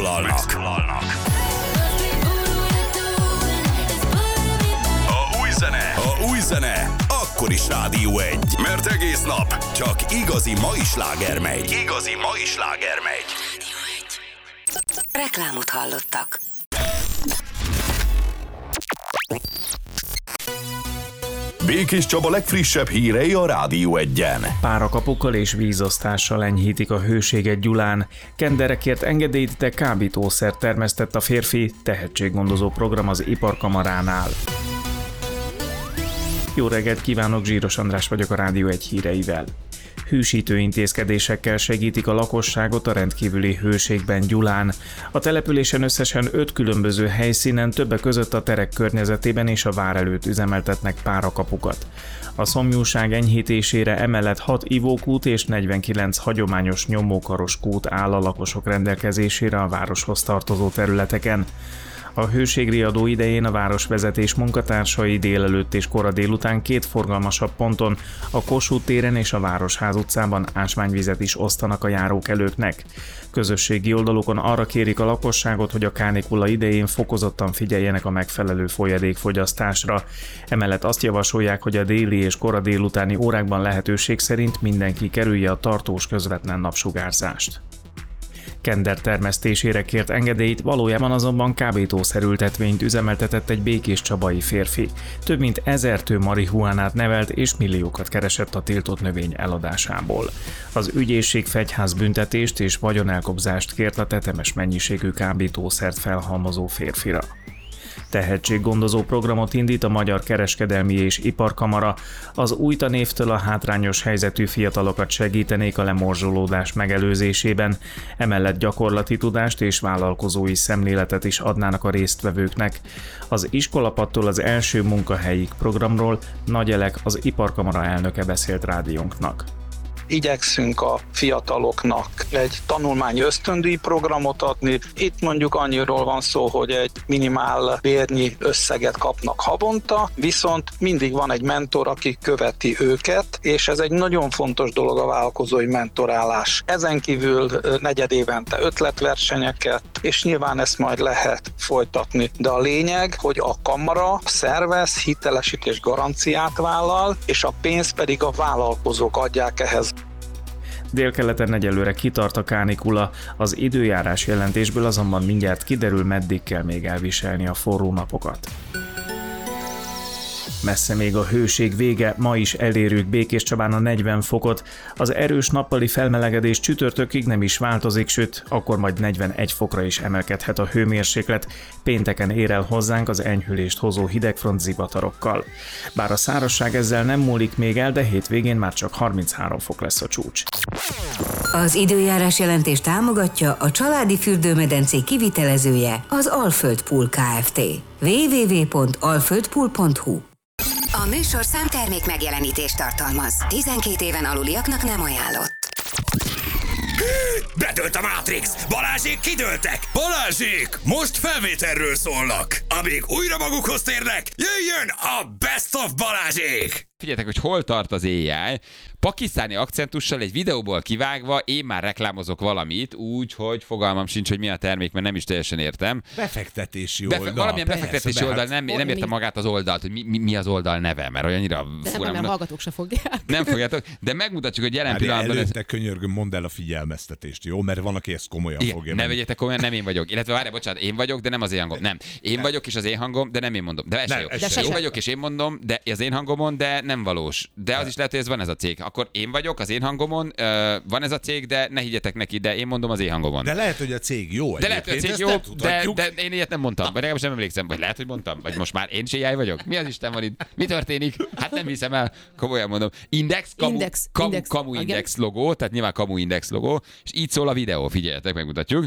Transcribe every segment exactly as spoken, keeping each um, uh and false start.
megszólalnak. A új zene, a új zene, akkor is Rádió egy, mert egész nap csak igazi mai sláger megy. Igazi mai sláger megy. Reklámot hallottak. Békés Csaba legfrissebb hírei a Rádió egyen. Párakapokkal és vízosztással enyhítik a hőséget Gyulán. Kenderekért engedélyt, de kábítószer termesztett a férfi, tehetséggondozó program az Iparkamaránál. Jó reggelt kívánok, Zsíros András vagyok a Rádió egy híreivel. Hűsítő intézkedésekkel segítik a lakosságot a rendkívüli hőségben Gyulán. A településen összesen öt különböző helyszínen, többek között a terek környezetében és a vár előtt üzemeltetnek párakapukat. A szomjúság enyhítésére emellett hat ivókút és negyvenkilenc hagyományos nyomókaros kút áll a lakosok rendelkezésére a városhoz tartozó területeken. A hőségriadó idején a városvezetés munkatársai délelőtt és kora délután két forgalmasabb ponton, a Kossuth téren és a Városház utcában ásványvizet is osztanak a járókelőknek. Közösségi oldalukon arra kérik a lakosságot, hogy a kánikula idején fokozottan figyeljenek a megfelelő folyadékfogyasztásra. Emellett azt javasolják, hogy a déli és kora délutáni órákban lehetőség szerint mindenki kerülje a tartós közvetlen napsugárzást. Kender termesztésére kért engedélyt, valójában azonban kábítószerültetvényt üzemeltetett egy békéscsabai férfi. Több mint ezer tő marihuánát nevelt és milliókat keresett a tiltott növény eladásából. Az ügyészség fegyházbüntetést és vagyonelkobzást kért a tetemes mennyiségű kábítószert felhalmozó férfira. Tehetséggondozó programot indít a Magyar Kereskedelmi és Iparkamara. Az új tanévtől a hátrányos helyzetű fiatalokat segítenék a lemorzsolódás megelőzésében, emellett gyakorlati tudást és vállalkozói szemléletet is adnának a résztvevőknek. Az iskolapadtól az első munkahelyig programról Nagy Elek, az Iparkamara elnöke beszélt rádiónknak. Igyekszünk a fiataloknak egy tanulmányi ösztöndíj programot adni. Itt mondjuk annyiról van szó, hogy egy minimál bérnyi összeget kapnak havonta, viszont mindig van egy mentor, aki követi őket, és ez egy nagyon fontos dolog a vállalkozói mentorálás. Ezen kívül negyed évente ötletversenyeket, és nyilván ezt majd lehet folytatni. De a lényeg, hogy a kamara szervez, hitelesítés garanciát vállal, és a pénzt pedig a vállalkozók adják ehhez. Délkeleten egyelőre kitart a kánikula, az időjárás jelentésből azonban mindjárt kiderül, meddig kell még elviselni a forró napokat. Messze még a hőség vége, ma is elérjük Békéscsabán a negyven fokot. Az erős nappali felmelegedés csütörtökig nem is változik, sőt, akkor majd negyvenegy fokra is emelkedhet a hőmérséklet. Pénteken ér el hozzánk az enyhülést hozó hidegfront zivatarokkal. Bár a szárazság ezzel nem múlik még el, de hétvégén már csak harminchárom fok lesz a csúcs. Az időjárás jelentést támogatja a családi fürdőmedencé kivitelezője, az Alföld Pool Kft. double-u double-u double-u pont alföldpool pont hu. A műsor számtermék megjelenítést tartalmaz. tizenkét éven aluliaknak nem ajánlott. Bedőlt a Matrix! Balázsék kidőltek! Balázsék! Most felvételről szólnak! Amíg újra magukhoz térnek, jöjjön a Best of Balázsék! Figyeljetek, hogy hol tart az á i. Pakisztáni akcentussal egy videóból kivágva én már reklámozok valamit, úgy, hogy fogalmam sincs, hogy mi a termék, mert nem is teljesen értem. Befektetési Befe- oldal. Valamilyen persze, befektetési be, oldal, hát... nem, nem értem magát az oldalt, hogy mi, mi, mi az oldal neve, mert olyannyira... De nem, nem, hallgatók se fogják. Nem fogjátok, de megmutatjuk, hogy jelen Már pillanatban... előtte ez... könyörgöm, mondd el a figyelmeztetést, jó? Mert van, aki ezt komolyan Igen, fogja. ne vegyetek komolyan, nem én vagyok. Illetve várj, bocsánat, én vagyok, de nem az én hangom. Nem. Én nem. vagyok, és az én hangom, de nem én mondom. De ez sem jó. Ez Én vagyok, és én mondom, de az én hangomon, de nem valós. De az is lehet, hogy ez van ez a cég. Akkor én vagyok, az én hangomon, uh, van ez a cég, de ne higgyetek neki, de én mondom az én hangomon. De lehet, hogy a cég jó. De lehet, hogy a cég jó, de, de én ilyet nem mondtam. Vagy legalábbis nem emlékszem, vagy lehet, hogy mondtam. Vagy most már én is á i vagyok. Mi az Isten van itt? Mi történik? Hát nem hiszem el. Komolyan mondom. Index, kamu, Index, kamu, index. kamu index logó, tehát nyilván kamu index logó, és így szól a videó. Figyeljetek, megmutatjuk.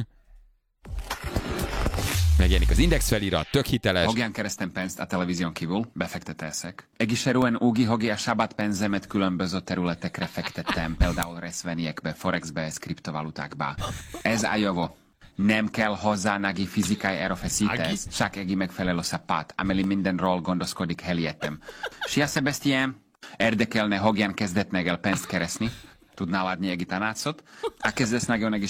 Megjelenik az Index felirat, tök hiteles. Hogyan kerestem pénzt a televízión kívül? Befektetések. Egészszerűen úgy, hogy a saját pénzemet különböző területekre fektettem, például részvényekbe, forexbe, kriptovalutákba. Ez a jó. Nem kell hozzá nagy fizikai erőfeszítés, csak egy megfelelő szapát, amely mindenről gondoskodik helyettem. Szia, Sebastian! Érdekelne, hogyan kezdett meg el pénzt keresni? Tudnál adni egy tanácsot? A kezdesz nagyon egyszerű.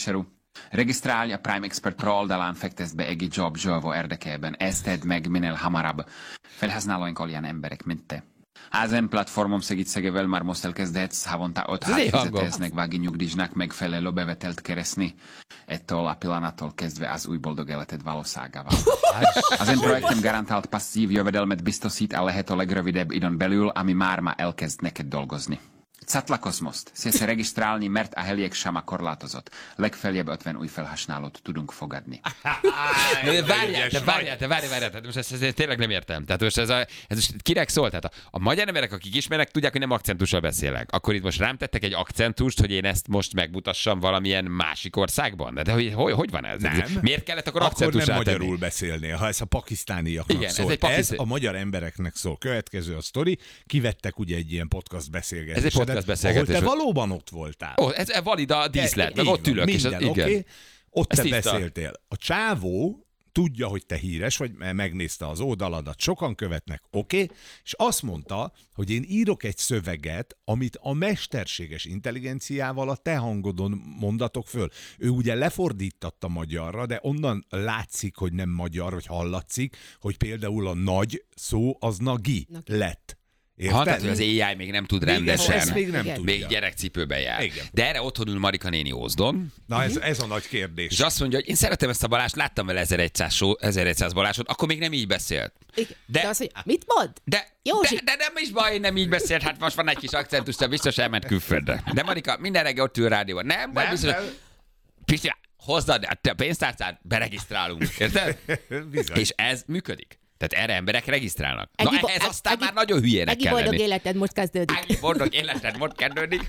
Regisztrálj a Prime Expert Pro oldalán, fektesd be egy jobb zsolva érdekében. Ezt tedd meg minél hamarabb. Felhasználóink olyan emberek, mint te. Ezen platformom segítségével már most elkezdhetsz havonta öt fizetésnek vági nyugdíjnak megfelelő bevetelt keresni. Ettől a pillanattól kezdve az új boldog életed valóságával. Az én projektem garantált passzív jövedelmet biztosít a lehető legrövidebb időn belül, ami már ma elkezd neked dolgozni. Csatlakozz most! Szélsz regisztrálni, mert a helyek sem korlátozott. Legfeljebb ötven új felhasználót tudunk fogadni. De várjál, de várjál, de várjál, várjál, tehát most ezt, ezt tényleg nem értem. Tehát most ez, a, ez most kinek szól? Tehát a, a magyar emberek, akik ismernek, tudják, hogy nem akcentussal beszélek. Akkor itt most rám tettek egy akcentust, hogy én ezt most megmutassam valamilyen másik országban? De hogy, hogy, hogy van ez? Nem. Miért kellett akkor Akkor akcentussal nem tenni? magyarul beszélnél, ha ez a pakisztániaknak Igen, ez szól. egy pakisztán- Ez a magyar embereknek szól. Következő a sztori. Kivettek ugye egy ilyen podcast beszélgetést. Ez egy podcast beszélgetés. Ahol te valóban ott voltál. Ó, ez valid a díszlet, meg Így ott ülök. van, És az, minden, igen. oké. Ott Ez te tiszta. beszéltél. A csávó tudja, hogy te híres vagy, mert megnézte az oldaladat, sokan követnek, oké, és azt mondta, hogy én írok egy szöveget, amit a mesterséges intelligenciával a te hangodon mondatok föl. Ő ugye lefordítatta magyarra, de onnan látszik, hogy nem magyar, vagy hallatszik, hogy például a nagy szó az nagi, Nagi. lett. Érted? Ha, tehát, hogy az á i még nem tud Igen, rendesen. ezt még nem Igen. tudja. Még gyerekcipőben jár. Igen. De erre otthon ül Marika néni Ózdon, Na ez, ez a nagy kérdés. és azt mondja, hogy én szeretem ezt a Balást, láttam vele ezerszáz, show, ezerszáz Balázsot, akkor még nem így beszélt. Igen. De- De azt mondja, mit mond? De, Józsi. de, de nem is baj, nem így beszélt, hát most van egy kis akcentus, de biztos elment külföldre. De Marika, minden reggel ott ül rádióban. Nem, vagy biztos. Pisti, hozzad a te pénztárcát, beregisztrálunk. Érted? Bizony. És ez működik. Tehát erre emberek regisztrálnak. Na Ennyi bo- ehhez aztán ennyi- már nagyon hülyének Ennyi kell boldog lenni. életed most kezdődik. Ennyi boldog életed most kezdődik.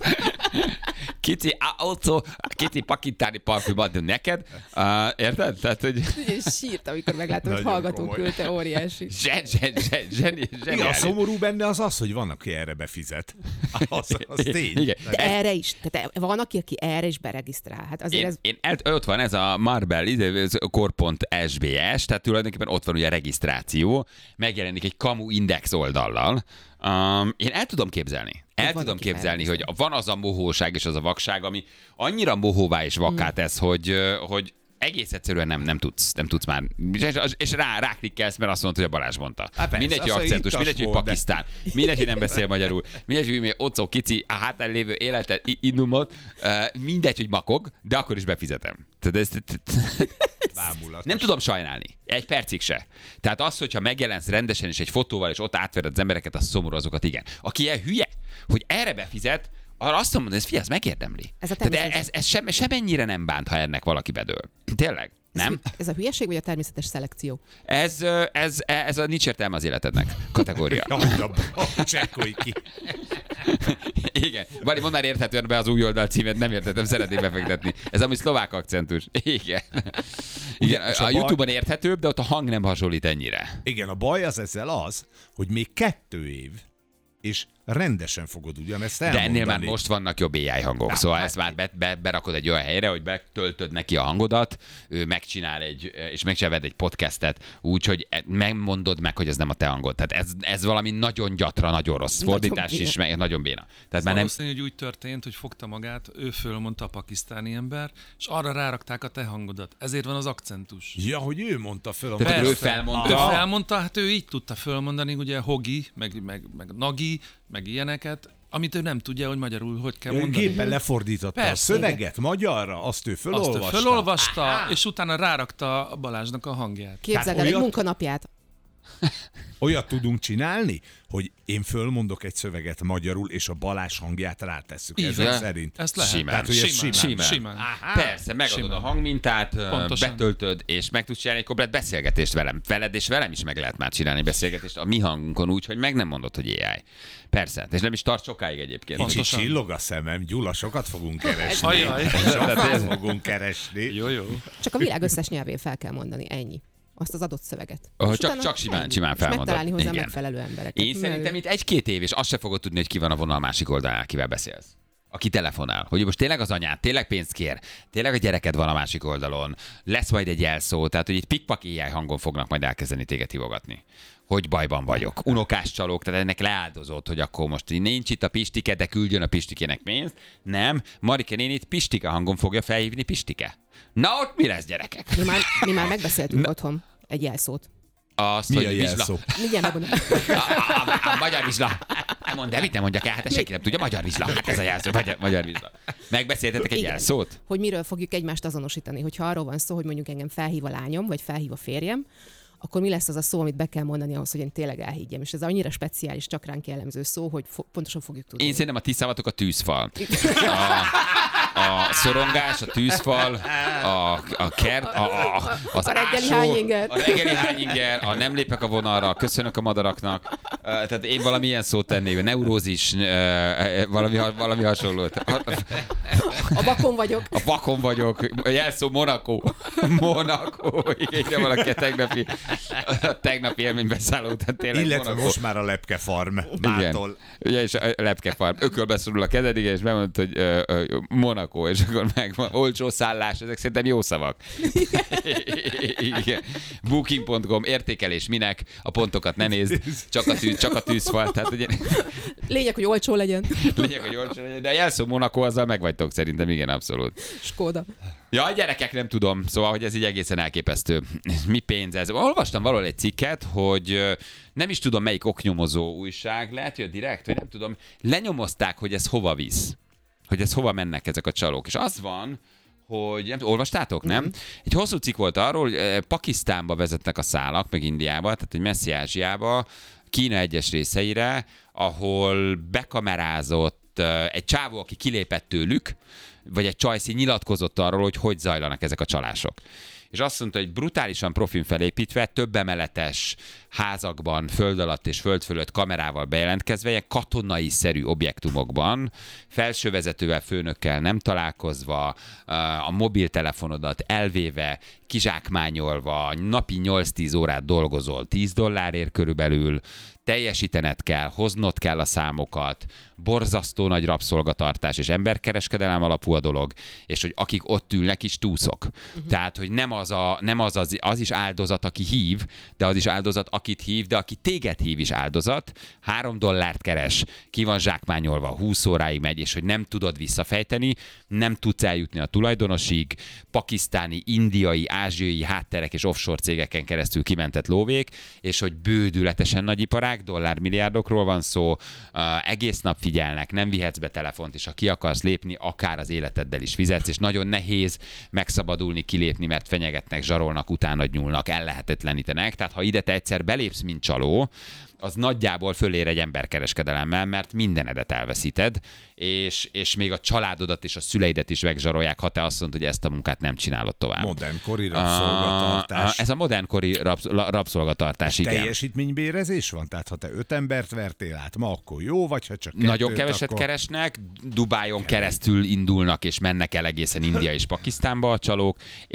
Kicsi, also, kicsi pakitáni parfüm adni neked. Uh, érted? Tehát, hogy És sírt, amikor meglátom, hogy Nagyon hallgató komoly. küldte, óriási. zsen, zsen, zsen, zsen, zsen, Igen, a szomorú benne az az, hogy van, aki erre befizet. Az, az tény. Igen. De erre is. Tehát van, aki, aki erre is beregisztrál. Hát azért Én, ez... én el, ott van ez a Marbel, ez core.sbs, tehát tulajdonképpen ott van ugye a regisztráció, megjelenik egy kamu index oldallal. Um, én el tudom képzelni. El Van, tudom aki képzelni, hogy felregisztrál. van az a mohóság és az a vakság, ami annyira mohóvá és vakká tesz, hogy, ö, hogy egész egyszerűen nem, nem tudsz, nem tudsz már. És, és rá, ráklikkelsz, mert azt mondta, hogy a Balázs mondta. persze, Mindegy, hogy az, hogy akcentus, ittas mindegy, hogy volt, de- Pakisztán, mindegy, hogy nem beszél magyarul, mindegy, hogy Ocó kicsi, a hátán lévő életet, i- innumot, uh, mindegy, hogy makog, de akkor is befizetem. Tehát ezt, Bámulatos. nem tudom sajnálni. Egy percig se. Tehát az, hogyha megjelensz rendesen és egy fotóval, és ott átvered az embereket, az szomorú, azokat igen. Aki ilyen hülye, hogy erre befizet, arra azt mondom, hogy ez figyelj, ez megérdemli. Ez a Tehát természetes. ez, ez sem, semennyire nem bánt, ha ennek valaki bedől. Tényleg? Nem? Ez a hülyeség, vagy a természetes szelekció? Ez, ö, ez, ez a nincs értelme az életednek kategória. Hagyd abba, csekkolj ki. Igen. Bari, mondd már érthetően be az új oldal címet, nem értettem, szeretnék befektetni. Ez ami szlovák akcentus. Igen. Igen. és A, a a baj- YouTube-on érthetőbb, de ott a hang nem hasonlít ennyire. Igen, a baj az ezzel az, hogy még kettő év, és rendesen fogod ugyanezt De elmondani. ennél már most vannak jobb á i hangok, szóval ezt már be, be, berakod egy olyan helyre, hogy betöltöd neki a hangodat, ő megcsinál egy, és megcsinálod egy podcastet úgy, hogy megmondod meg, hogy ez nem a te hangod. Tehát ez, ez valami nagyon gyatra, nagyon rossz Nagyon fordítás béna. is, meg nagyon béna. Tehát már nem... Valószínű, hogy úgy történt, hogy fogta magát, ő fölmondta a pakisztáni ember, és arra rárakták a te hangodat. Ezért van az akcentus. Ja, hogy ő mondta föl a Tehát Persze. ő felmondta. Ő felmondta, hát ő így tudta fölmondani, ugye Hogi, meg, meg, meg Nagi, meg ilyeneket, amit ő nem tudja, hogy magyarul hogy kell Ő mondani. gépen lefordította Persze. a szöveget magyarra, azt ő Azt fölolvasta. ő fölolvasta, és utána rárakta a Balázsnak a hangját. Képzeld Tehát el egy olyat- munkanapját. Olyat tudunk csinálni, hogy én fölmondok egy szöveget magyarul, és a Balázs hangját rátesszük. Így Ezek van. szerint. Ezt lehet. Simán. Tehát, hogy ez simán, simán. simán. Simán. Persze, megadod Simán. a hangmintát, ö, Pontosan. betöltöd, és meg tudsz csinálni egy komplet beszélgetést velem. Veled és velem is meg lehet már csinálni beszélgetést a mi hangunkon úgy, hogy meg nem mondod, hogy á i. Persze, és nem is tart sokáig egyébként. Kicsit Pontosan. csillog a szemem, Gyula, sokat fogunk keresni. Ajaj. Sokat fogunk keresni. Jó, jó. Csak a világ összes nyelvén fel kell mondani, ennyi. Azt az adott szöveget. Ö, És csak- utána csak simán- ennyi. simán És felmondod. megtalálni hozzá Igen. megfelelő embereket. Én szerintem itt egy-két év, és azt se fogod tudni, hogy ki van a vonal másik oldalán, kivel beszélsz. aki telefonál, hogy most tényleg az anyád, tényleg pénzt kér, tényleg a gyereked van a másik oldalon, lesz majd egy jelszó, tehát hogy itt pikpak éjjel hangon fognak majd elkezdeni téged hívogatni. Hogy bajban vagyok. Unokás csalók, tehát ennek leáldozott, hogy akkor most nincs itt a Pistike, de küldjön a Pistikének pénzt. Nem, Marike nénit Pistike hangon fogja felhívni Pistike. Na ott mi lesz, gyerekek? Mi már, mi már megbeszéltünk otthon egy jelszót. Azt, Mi hogy a jelszó? Mindjárt megmondom. A, a, a, a magyar vizsla. Nem mondd el, mit nem mondjak el, hát ezt senki nem tudja. Magyar vizsla. Hát ez a jelszó, magyar, magyar vizsla. Megbeszéltetek egy Igen. jelszót? Hogy miről fogjuk egymást azonosítani. Hogyha arról van szó, hogy mondjuk engem felhív a lányom, vagy felhív a férjem, akkor mi lesz az a szó, amit be kell mondani ahhoz, hogy én tényleg elhiggyem. És ez annyira speciális, csak ránk jellemző szó, hogy fo- pontosan fogjuk tudni. Én szerintem a ti szavatok a tűzfal. A, a szorongás, a tűzfal, a, a kert, a, a, az A reggeli ásó, hányinger. a reggeli hányinger, a nem lépek a vonalra, köszönök a madaraknak. Tehát én valami ilyen szót tennék, a neurózis, valami, valami hasonlót. A vakon vagyok. A vakon vagyok, a jelszó Monaco. Monaco, igen, valaki a tegnapi, a tegnapi élménybeszálló után tényleg Illetve Monaco. most már a Lepke Farm. Igen. Mától. Ugye, és a Lepke Farm. Ökölbe szorul a kezed, igen, és bemondta, hogy uh, uh, Monaco, és akkor meg van, olcsó szállás, ezek szerintem jó szavak. Igen. Booking pont com, értékelés minek, a pontokat ne nézd, csak a, tűz, csak a tűzfal. Tehát, ugye, Lényeg, hogy olcsó legyen. lényeg, hogy olcsó legyen, de a jelszó Monaco, azzal megvagytok szerintem, igen, abszolút. Skóda. Ja, a gyerekek nem tudom, szóval, hogy ez így egészen elképesztő. Mi pénz ez? Olvastam valahol egy cikket, hogy ö, nem is tudom, melyik oknyomozó újság, lehet, hogy a Direkt, vagy nem tudom, lenyomozták, hogy ez hova visz. Hogy ez hova mennek ezek a csalók. És az van, hogy nem, olvastátok, nem? Mm-hmm. Egy hosszú cikk volt arról, hogy eh, Pakisztánba vezetnek a szálak, meg Indiába, tehát hogy messzi Ázsiába, Kína egyes részeire, ahol bekamerázott eh, egy csávó, aki kilépett tőlük, vagy egy csajszi nyilatkozott arról, hogy hogy zajlanak ezek a csalások. És azt mondta, hogy brutálisan profin felépítve, több emeletes házakban, föld alatt és föld fölött kamerával bejelentkezve, ilyen katonai-szerű objektumokban, felsővezetővel, főnökkel nem találkozva, a mobiltelefonodat elvéve, kizsákmányolva, napi nyolc-tíz órát dolgozol, tíz dollárért körülbelül, teljesítened kell, hoznod kell a számokat, borzasztó nagy rabszolgatartás és emberkereskedelem alapú a dolog, és hogy akik ott ülnek is túszok. Uh-huh. Tehát, hogy nem az, a, nem az, az az is áldozat, aki hív, de az is áldozat, akit hív, de aki téged hív is áldozat. Három dollárt keres, ki van zsákmányolva, húsz óráig megy, és hogy nem tudod visszafejteni, nem tudsz eljutni a tulajdonosig, pakisztáni, indiai, ázsiai hátterek és offshore cégeken keresztül kimentett lóvék, és hogy bődületesen nagy iparág, dollármilliárdokról van szó, uh, egész nap figyelnek, nem vihetsz be telefont, és ha ki akarsz lépni, akár az életeddel is fizetsz, és nagyon nehéz megszabadulni, kilépni, mert fenyegetnek, zsarolnak, utánad nyúlnak, ellehetetlenítenek. Tehát ha ide te egyszer belépsz, mint csaló, az nagyjából fölér egy emberkereskedelemmel, mert mindenedet elveszíted, és, és még a családodat és a szüleidet is megzsarolják, ha te azt mondod, hogy ezt a munkát nem csinálod tovább. Modernkori rabszolgatartás. Ez a modernkori rabsz, rabszolgatartás, igen. Teljesítménybérezés van? Tehát ha te öt embert vertél át ma, akkor jó, vagy ha csak kettőt, Nagyon keveset akkor... keresnek, Dubájon keresztül indulnak, és mennek el egészen India és Pakisztánba a csalók,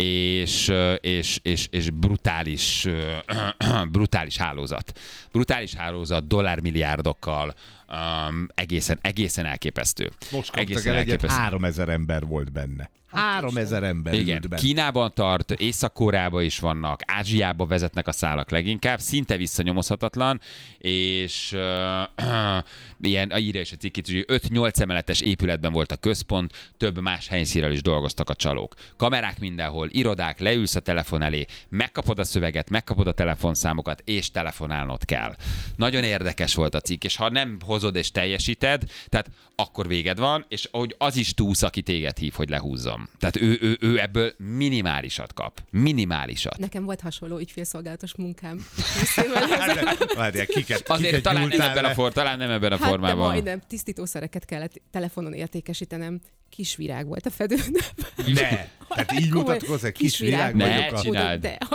és, és, és, és brutális, brutális hálózat. Brutális hálózat, dollármilliárdokkal, um, egészen, egészen elképesztő. Most kaptak el egyet, háromezer ember volt benne. Háromezer ember Igen, ült benne. Kínában tart, Észak-Koreában is vannak, Ázsiába vezetnek a szálak leginkább, szinte visszanyomozhatatlan, és uh, uh, ilyen, írja is a cikkét, hogy öt-nyolc emeletes épületben volt a központ, több más helyszínről is dolgoztak a csalók. Kamerák mindenhol, irodák, leülsz a telefon elé, megkapod a szöveget, megkapod a telefonszámokat, és telefonálnod kell. Nagyon érdekes volt a cikk, és ha nem hozod és teljesíted, tehát akkor véged van, és ahogy az is túsz, aki téged hív, hogy lehúzzam. Tehát ő, ő, ő ebből minimálisat kap. Minimálisat. Nekem volt hasonló ügyfélszolgálatos munkám. Várjál, kiket, Azért kiket talán nem, ebben a le? for, talán nem ebben a Hát formában. de majdnem tisztítószereket kellett telefonon értékesítenem. Kis virág volt a fedőn. Ne! Tehát így mutatkozz, egy kis virág Ne vagyok. A... csináld. De,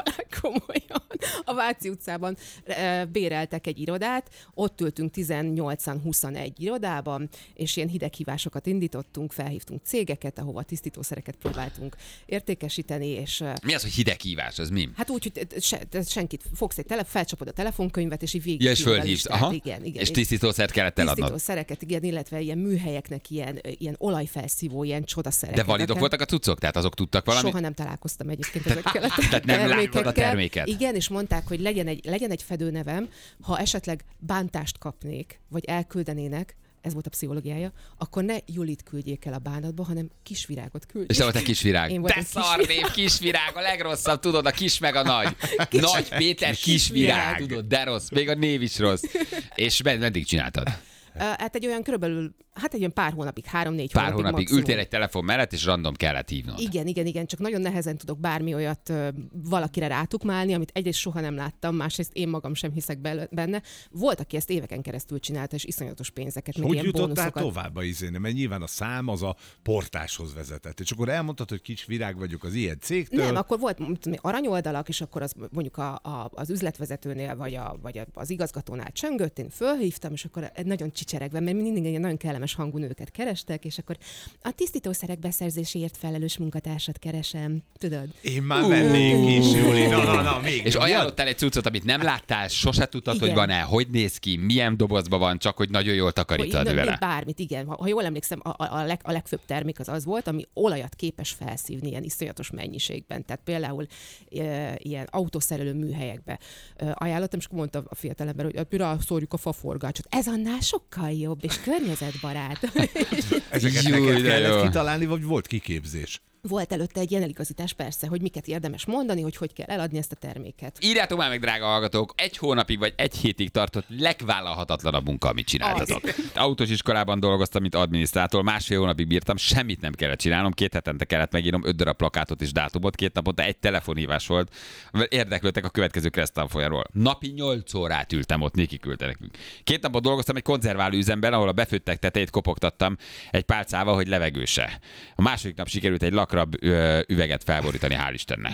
komolyan. A Váci utcában béreltek egy irodát, ott ültünk tizennyolcan huszonegy irodában, és ilyen hideghívásokat indítottunk, felhívtunk cégeket, ahova tisztítószereket próbáltunk értékesíteni, és... Mi az, hogy hideghívás? Az mi? Hát úgy, hogy se, senkit fogsz egy tele, felcsapod a telefonkönyvet, és így végig... Ja, és fölhívsz. Aha. Igen, igen. És tisztítószert kellett eladnod. Tisztítószereket, igen, illetve ilyen műhelyeknek ilyen, ilyen olajfelszívó, ilyen csodaszereket. De validok voltak a cuccok? Tehát azok tudtak valami? Soha nem találkoztam egyébként ezekkel a Tehát nem láttad a terméket? Igen, és mondták, hogy legyen egy, legyen egy fedőnevem, ha esetleg bántást kapnék, vagy elküldenének, ez volt a pszichológiája, akkor ne Julit küldjék el a bánatba, hanem Kisvirágot küldjék. És te volt a Kisvirág. De szarnév, Kisvirág, a legrosszabb, tudod, a kis meg a nagy. Kis, nagy Péter, Kisvirág, Kisvirág, tudod, de rossz, még a név is rossz. És meddig csináltad? Hát egy olyan körülbelül, hát egy olyan pár hónapig, három-négy pár hónapig, hónapig maximum. ültél egy telefon mellett, és random kellett hívnod. Igen, igen, igen, csak nagyon nehezen tudok bármi olyat ö, valakire rátukmálni, amit egyrészt soha nem láttam, másrészt én magam sem hiszek benne. Volt, aki ezt éveken keresztül csinálta, és iszonyatos pénzeket, meg hogy ilyen jutottál bónuszokat. tovább a izéne? Mert nyilván a szám az a portáshoz vezetett. És akkor elmondtad, hogy Kisvirág vagyok az ilyen cégtől. Nem, akkor volt tudom, aranyoldalak, és akkor az mondjuk a, a, az üzletvezetőnél, vagy, a, vagy az igazgatónál csöngött, én fölhívtam, és akkor nagyon csicseregve, mert mindig egy nagyon kellemes hangú nőket kerestek, és akkor a tisztítószerek beszerzéséért felelős munkatársat keresem, tudod? Én már vennék is, Júli. Na, na, na, még. És ajánlottál egy cuccot, amit nem láttál, sose tudtad, Igen. hogy van-e, hogy néz ki, milyen dobozban van, csak hogy nagyon jól takarítad Hogy- vele. Bármit, igen. Ha, ha jól emlékszem, a, a, leg, a legfőbb termék az az volt, ami olajat képes felszívni ilyen iszonyatos mennyiségben. Tehát például e, ilyen autószerelő műhelyekbe e, ajánlottam, és akkor mondta a fiatalember, hogy rászórjuk a faforgácsot. Ez annál sokkal jobb, és környezetbarát. Ezeket Jó, neked de kellett jó. kitalálni, vagy volt kiképzés? Volt előtte egy ilyen eligazítás, persze, hogy miket érdemes mondani, hogy hogy kell eladni ezt a terméket. Írjátok már meg, drága hallgatók, egy hónapig vagy egy hétig tartott legvállalhatatlanabb munka, amit csináltatok. Autós iskolában dolgoztam, mint adminisztrátor, másfél hónapig bírtam, semmit nem kellett csinálnom, két hetente kellett megírnom öt darab plakátot és dátumot, két naponta egy telefonhívás volt, mert érdeklődtek a következő kereszttanfolyamról. Napi nyolc órát ültem ott, Niki küldte nekünk. Két napot dolgoztam egy konzerváló üzemben, ahol a befőttek tetejét kopogtattam egy pálcával, hogy levegőse. A második nap sikerült egy lakrab ö, üveget felborítani, hál' Istennek.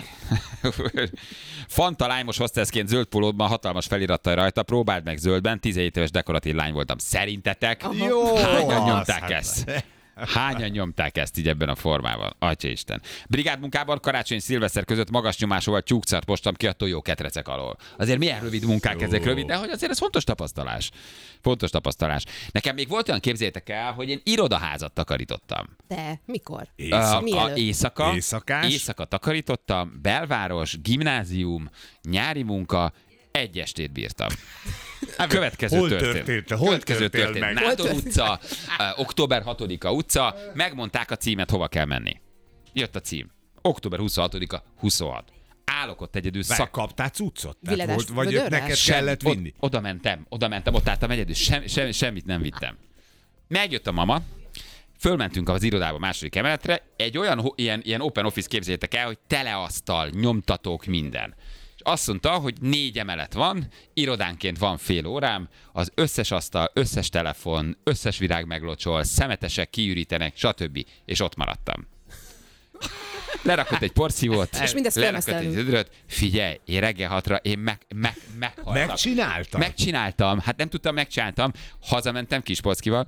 Fanta lánymos hostessként zöld pólódban hatalmas felirattal rajta, próbáld meg zöldben, tizenhét éves dekoratív lány voltam. Szerintetek Jó, hányan az, nyomták hát. ezt? Hányan nyomták ezt így ebben a formában? Atyaisten. Brigádmunkában karácsony szilveszter között magas nyomásúval tyúkcart postam ki a tojó ketrecek alól. Azért milyen rövid munkák ezek, rövid, de hogy azért ez fontos tapasztalás. Fontos tapasztalás. Nekem még volt olyan, képzeljétek el, hogy én irodaházat takarítottam. De mikor? Éjszaka. A, a Mielőtt? éjszaka, Éjszakás? éjszaka takarítottam, belváros, gimnázium, nyári munka, egy estét bírtam. Következő Hol történt. történt? Hol Következő történt történt. meg? Nádor utca, uh, október hatodika utca, megmondták a címet, hova kell menni. Jött a cím. október huszonhatodika huszonhat. Állok ott egyedül szak... Megkaptál cuccot? Tehát Viledás volt, vagy vödörrel? neked Semmi. kellett Od- vinni? oda mentem, oda mentem, ott álltam egyedül, sem, sem, semmit nem vittem. Megjött a mama, fölmentünk az irodába második emeletre, egy olyan ho- ilyen, ilyen open office, képzeljétek el, hogy teleasztal, nyomtatók, minden. És azt mondta, hogy négy emelet van, irodánként van fél órám, az összes asztal, összes telefon, összes virág meglocsol, szemetesek kiürítenek, stb. És ott maradtam. Lerakott egy porszívót, És mindezt lerakott félmeztelenül. egy zöldröt. Figyelj, én reggel hatra én meg, meg, meghaltam. Megcsináltad? Megcsináltam, hát nem tudtam, megcsináltam. Hazamentem Kispolckival.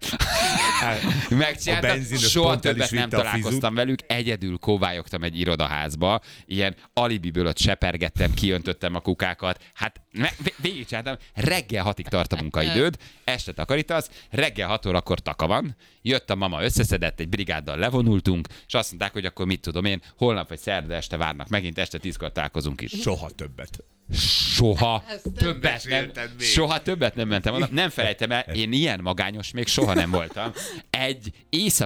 A Megcsináltam, benzinos soha pont el is többet nem vitte a fizut. találkoztam velük. Egyedül kóvályogtam egy irodaházba. Ilyen alibiből ott sepergettem, kiöntöttem a kukákat. Hát me- vé- végigcsináltam. Reggel hatig tart a munkaidőd, este takarítasz, reggel hat órakor taka van. Jött a mama, összeszedett, egy brigáddal levonultunk, és azt mondták, hogy akkor mit tudom én, holnap vagy szerda este várnak megint, este tízkor találkozunk is. Soha többet. Soha többet nem, mesélted még. soha többet nem mentem oda. Nem felejtem el, én ilyen magányos még soha nem voltam. Egy éjszaka